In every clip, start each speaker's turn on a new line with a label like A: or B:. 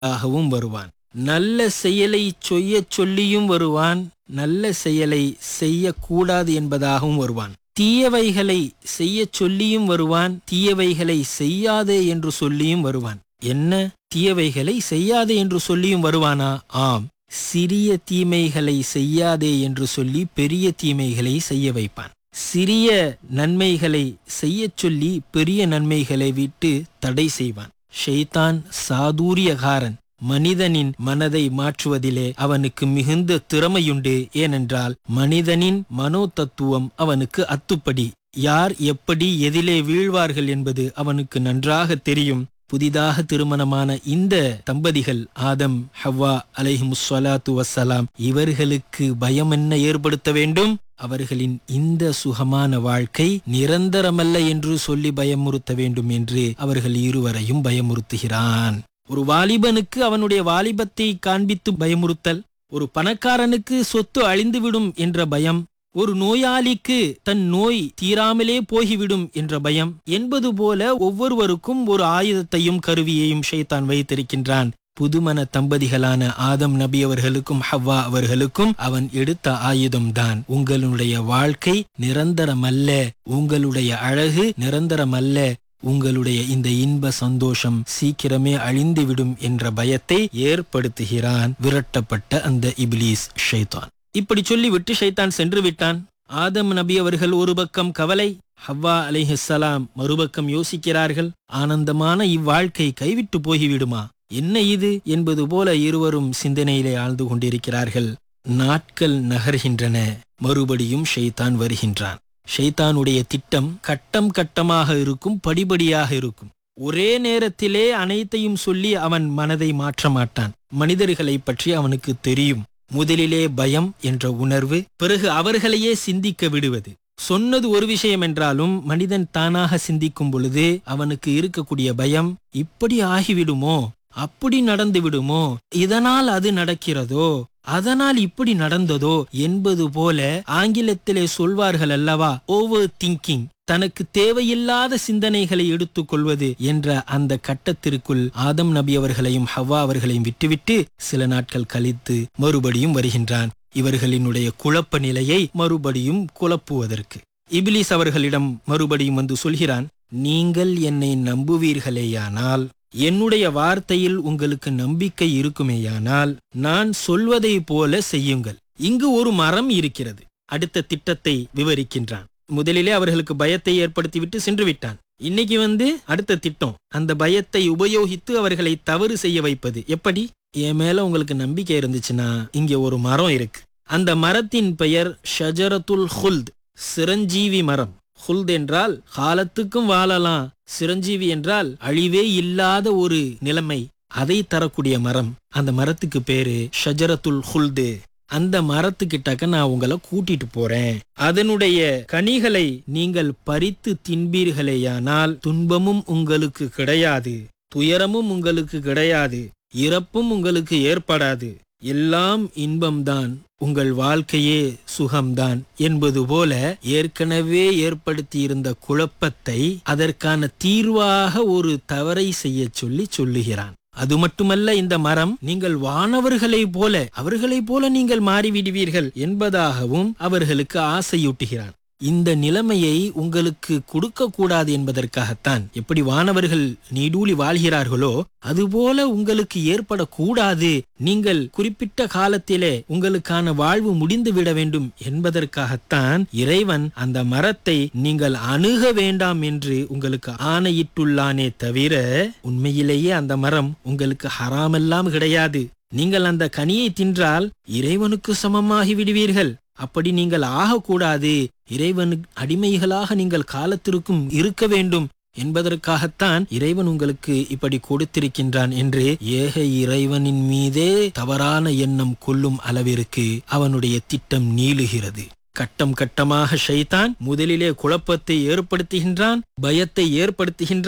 A: ஆகவும் வருவான். நல்ல செயலை செய்யச் சொல்லியும் வருவான், நல்ல செயலை செய்யக்கூடாது என்பதாகவும் வருவான். தீயவைகளை செய்யச் சொல்லியும் வருவான், தீயவைகளை செய்யாதே என்று சொல்லியும் வருவான். என்ன, தீயவைகளை செய்யாதே என்று சொல்லியும் வருவானா? ஆம், சிறிய தீமைகளை செய்யாதே என்று சொல்லி பெரிய தீமைகளை செய்ய வைப்பான். சிறிய நன்மைகளை செய்யச் சொல்லி பெரிய நன்மைகளை விட்டு தடை செய்வான். ஷைத்தான் சாதுரியகாரன். மனிதனின் மனதை மாற்றுவதிலே அவனுக்கு மிகுந்த திறமையுண்டு. ஏனென்றால் மனிதனின் மனோ தத்துவம் அவனுக்கு அத்துப்படி. யார் எப்படி எதிலே வீழ்வார்கள் என்பது அவனுக்கு நன்றாக தெரியும். புதிதாக திருமணமான இந்த தம்பதிகள் ஆதம் ஹவ்வா அலைஹிமுஸ்ஸலாத்து வஸ்ஸலாம், இவர்களுக்கு பயம் என்ன ஏற்படுத்த வேண்டும்? அவர்களின் இந்த சுகமான வாழ்க்கை நிரந்தரமல்ல என்று சொல்லி பயமுறுத்த வேண்டும் என்று அவர்கள் இருவரையும் பயமுறுத்துகிறான். ஒரு வாலிபனுக்கு அவனுடைய வாலிபத்தை காண்பித்து பயமுறுத்தல், ஒரு பணக்காரனுக்கு சொத்து அழிந்துவிடும் என்ற பயம், ஒரு நோயாளிக்கு தன் நோய் தீராமலே போய்விடும் என்ற பயம் என்பது போல ஒவ்வொருவருக்கும் ஒரு ஆயுதத்தையும் கருவியையும் ஷைத்தான் வைத்திருக்கின்றான். புதுமண தம்பதிகளான ஆதம் நபி அவர்களுக்கும் ஹவ்வா அவர்களுக்கும் அவன் எடுத்த ஆயுதம்தான், உங்களுடைய வாழ்க்கை நிரந்தரமல்ல, உங்களுடைய அழகு நிரந்தரமல்ல, உங்களுடைய இந்த இன்ப சந்தோஷம் சீக்கிரமே அழிந்துவிடும் என்ற பயத்தை ஏற்படுத்துகிறான் விரட்டப்பட்ட அந்த இப்லீஸ் ஷைத்தான். இப்படி சொல்லிவிட்டு ஷைத்தான் சென்று விட்டான். ஆதம் நபி அவர்கள் ஒரு பக்கம் கவலை, ஹவ்வா அலைஹிஸ்ஸலாம் மறுபக்கம் யோசிக்கிறார்கள். ஆனந்தமான இவ்வாழ்க்கை கைவிட்டு போய்விடுமா, என்ன இது என்பது போல இருவரும் சிந்தனையிலே ஆழ்ந்து கொண்டிருக்கிறார்கள். நாட்கள் நகர்கின்றன. மறுபடியும் ஷைத்தான் வருகின்றான். ஷைத்தானுடைய திட்டம் கட்டம் கட்டமாக இருக்கும், படிபடியாக இருக்கும். ஒரே நேரத்திலே அனைத்தையும் சொல்லி அவன் மனதை மாற்ற மாட்டான். மனிதர்களை பற்றி அவனுக்கு தெரியும். முதலிலே பயம் என்ற உணர்வு, பிறகு அவர்களையே சிந்திக்க விடுவது. சொன்னது ஒரு விஷயம் என்றாலும் மனிதன் தானாக சிந்திக்கும் பொழுது அவனுக்கு இருக்கக்கூடிய பயம், இப்படி ஆகிவிடுமோ, அப்படி நடந்து விடுமோ, இதனால் அது நடக்கிறதோ, அதனால் இப்படி நடந்ததோ என்பது போல ஆங்கிலத்திலே சொல்வார்கள் அல்லவா, ஓவர் திங்கிங், தனக்கு தேவையில்லாத சிந்தனைகளை எடுத்துக் கொள்வது என்ற அந்த கட்டத்திற்குள் ஆதம் நபி அவர்களையும் ஹவ்வா அவர்களையும் விட்டுவிட்டு சில நாட்கள் கழித்து மறுபடியும் வருகின்றான். இவர்களினுடைய குழப்ப நிலையை மறுபடியும் குழப்புவதற்கு இப்லீஸ் அவர்களிடம் மறுபடியும் வந்து சொல்கிறான், நீங்கள் என்னை நம்புவீர்களேயானால், என்னுடைய வார்த்தையில் உங்களுக்கு நம்பிக்கை இருக்குமேயானால், நான் சொல்வதை போல செய்யுங்கள். இங்கு ஒரு மரம் இருக்கிறது. அடுத்த திட்டத்தை விவரிக்கின்றான். முதலிலே அவர்களுக்கு பயத்தை ஏற்படுத்திவிட்டு சென்று விட்டான். இன்னைக்கு அடுத்த திட்டம், அந்த பயத்தை உபயோகித்து அவர்களை தவறு செய்ய வைப்பது. எப்படி? என் மேல உங்களுக்கு நம்பிக்கை இருந்துச்சுன்னா இங்க ஒரு மரம் இருக்கு. அந்த மரத்தின் பெயர் ஷஜரத்துல் ஹுல்த், சிரஞ்சீவி மரம். ஹுல்த் என்றால் காலத்துக்கும் வாழலாம், சிரஞ்சீவி என்றால் அழிவே இல்லாத ஒரு நிலைமை, அதை தரக்கூடிய மரம். அந்த மரத்துக்கு பேரு ஷஜரத்துல் ஹுல்து. அந்த மரத்துக்கிட்டக்க நான் உங்களை கூட்டிட்டு போறேன். அதனுடைய கனிகளை நீங்கள் பறித்து தின்பீர்களேயானால் துன்பமும் உங்களுக்கு கிடையாது, துயரமும் உங்களுக்கு கிடையாது, இறப்பும் உங்களுக்கு ஏற்படாது, எல்லாம் இன்பம்தான், உங்கள் வாழ்க்கையே சுகம்தான் என்பது போல ஏற்கனவே ஏற்படுத்தியிருந்த குழப்பத்தை அதற்கான தீர்வாக ஒரு தவறை செய்ய சொல்லுகிறான். அது மட்டுமல்ல, இந்த மரம் நீங்கள் வானவர்களைப் போல, அவர்களைப் போல நீங்கள் மாறிவிடுவீர்கள் என்பதாகவும் அவர்களுக்கு ஆசையூட்டுகிறான். இந்த நிலைமையை உங்களுக்கு கொடுக்க கூடாது என்பதற்காகத்தான். எப்படி வானவர்கள் நீடூழி வாழ்கிறார்களோ அதுபோல உங்களுக்கு ஏற்படக்கூடாது, நீங்கள் குறிப்பிட்ட காலத்திலே உங்களுக்கான வாழ்வு முடிந்து விட வேண்டும் என்பதற்காகத்தான் இறைவன் அந்த மரத்தை நீங்கள் அணுக வேண்டாம் என்று உங்களுக்கு ஆணையிட்டுள்ளானே தவிர, உண்மையிலேயே அந்த மரம் உங்களுக்கு ஹராமெல்லாம் கிடையாது. நீங்கள் அந்த கனியை தின்றால் இறைவனுக்கு சமமாகி விடுவீர்கள். அப்படி நீங்கள் ஆகக்கூடாது, இறைவனுக்கு அடிமைகளாக நீங்கள் காலத்திற்கும் இருக்க வேண்டும் என்பதற்காகத்தான் இறைவன் உங்களுக்கு இப்படி கொடுத்திருக்கின்றான் என்று ஏக இறைவனின் மீதே தவறான எண்ணம் கொள்ளும் அளவிற்கு அவனுடைய திட்டம் நீளுகிறது. கட்டம் கட்டமாக ஷைத்தான் முதலிலே குழப்பத்தை ஏற்படுத்துகின்றான், பயத்தை ஏற்படுத்துகின்றான்.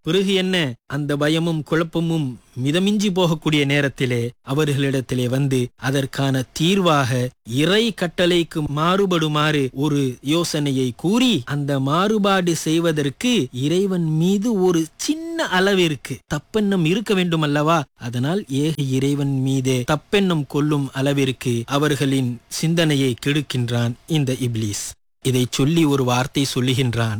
A: பிறகு என்ன, அந்த பயமும் குழப்பமும் மிதமிஞ்சி போகக்கூடிய நேரத்திலே அவர்களிடத்திலே வந்து அதற்கான தீர்வாக இறை கட்டளைக்கு மாறுபடுமாறு ஒரு யோசனையை கூறி, அந்த மாறுபாடு செய்வதற்கு இறைவன் மீது ஒரு சின்ன அளவிற்கு தப்பெண்ணம் இருக்க வேண்டும் அல்லவா? அதனால் ஏக இறைவன் மீதே தப்பெண்ணம் கொள்ளும் அளவிற்கு அவர்களின் சிந்தனையை கெடுக்கின்றான் இந்த இப்லீஸ். இதை சொல்லி ஒரு வார்த்தை சொல்லுகின்றான்,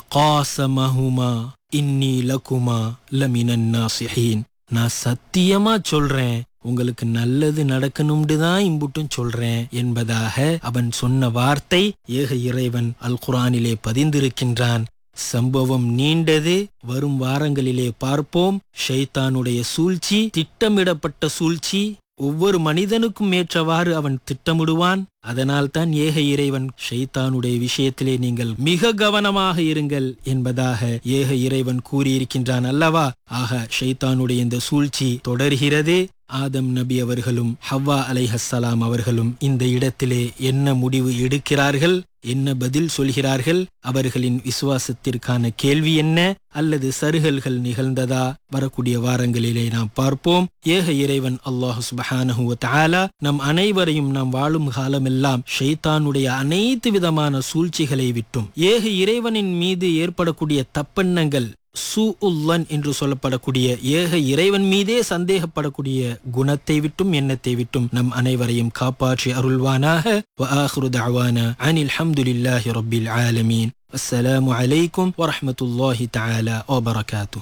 A: வகாஸமஹுமா இன்னி லகுமா லமினன் நாசிஹீன். நான் சத்தியமா சொல்றேன், உங்களுக்கு நல்லது நடக்கணும்னு தான் இம்புட்டும் சொல்றேன் என்பதாக அவன் சொன்ன வார்த்தை ஏக இறைவன் அல் குர்ஆனிலே பதிந்திருக்கின்றான். சம்பவம் நீண்டது, வரும் வாரங்களிலே பார்ப்போம். ஷைத்தானுடைய சூழ்ச்சி, திட்டமிடப்பட்ட சூழ்ச்சி. ஒவ்வொரு மனிதனுக்கும் ஏற்றவாறு அவன் திட்டமிடுவான். அதனால் தான் ஏக இறைவன் ஷைத்தானுடைய விஷயத்திலே நீங்கள் மிக கவனமாக இருங்கள் என்பதாக ஏக இறைவன் கூறியிருக்கின்றான் அல்லவா? ஆக ஷைத்தானுடைய இந்த சூழ்ச்சி தொடர்கிறது. ஆதம் நபி அவர்களும் ஹவ்வா அலைஹஸ்ஸலாம் அவர்களும் இந்த இடத்திலே என்ன முடிவு எடுக்கிறார்கள், என்ன பதில் சொல்கிறார்கள், அவர்களின் விசுவாசத்திற்கான கேள்வி என்ன, அல்லது சருகல்கள் நிகழ்ந்ததா? வரக்கூடிய வாரங்களிலே நாம் பார்ப்போம். ஏக இறைவன் அல்லாஹ் சுப்ஹானஹு வ தஆலா நம் அனைவரையும் நாம் வாழும் காலமெல்லாம் ஷைத்தானுடைய அனைத்து விதமான சூழ்ச்சிகளை விட்டும், ஏக இறைவனின் மீது ஏற்படக்கூடிய தப்பெண்ணங்கள், சூஉல்லன் என்று சொல்லப்படக்கூடிய ஏக இறைவன் மீதே சந்தேகப்படக்கூடிய குணத்தை விட்டும் எண்ணத்தை விட்டும் நம் அனைவரையும் காப்பாற்றி அருள்வானாக. வ ஆகிரு தஅவானா அனில் ஹம்துலில்லாஹி ரப்பில் ஆலமீன். அஸ்ஸலாமு அலைக்கும் வரஹ்மத்துல்லாஹி தஆலா வ பரகாத்துஹு.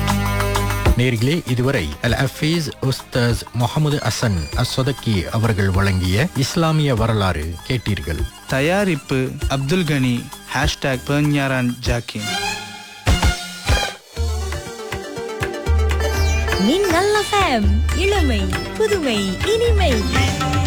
B: நேர்களே, இதுவரை அல் ஹஃபீஸ் உஸ்தாஸ் முஹம்மது ஹசன் அஸ்ஸதகி அவர்கள் வழங்கிய இஸ்லாமிய வரலாறு கேட்டீர்கள்.
C: தயாரிப்பு அப்துல் கனி. #பெர்ஞாரான் ஜாக்கின்.
D: மின்னல் FM, இளமை புதுமை இனிமை.